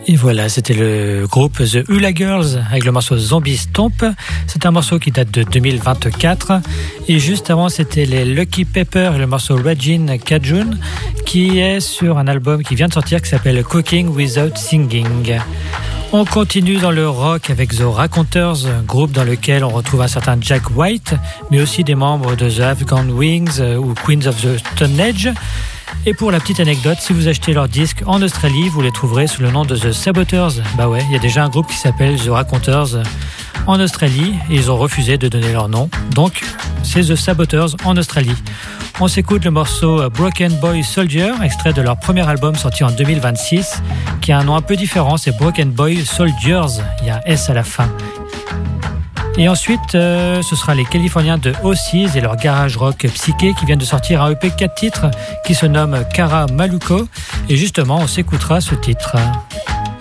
Et voilà, c'était le groupe The Hula Girls avec le morceau Zombie Stomp. C'est un morceau qui date de 2024. Et juste avant, c'était les Lucky Pepper et le morceau Regine Cajun qui est sur un album qui vient de sortir qui s'appelle Cooking Without Singing. On continue dans le rock avec The Raconteurs, groupe dans lequel on retrouve un certain Jack White, mais aussi des membres de The Afghan Wings ou Queens of the Stone Age. Et pour la petite anecdote, si vous achetez leurs disques en Australie, vous les trouverez sous le nom de The Saboteurs. Bah ouais, il y a déjà un groupe qui s'appelle The Raconteurs en Australie et ils ont refusé de donner leur nom. Donc, c'est The Saboteurs en Australie. On s'écoute le morceau Broken Boy Soldier, extrait de leur premier album sorti en 2026, qui a un nom un peu différent, c'est Broken Boy Soldiers, il y a un S à la fin. Et ensuite, ce sera les Californiens de Ossies et leur garage rock psyché qui viennent de sortir un EP 4 titres qui se nomme Cara Maluco. Et justement, on s'écoutera ce titre.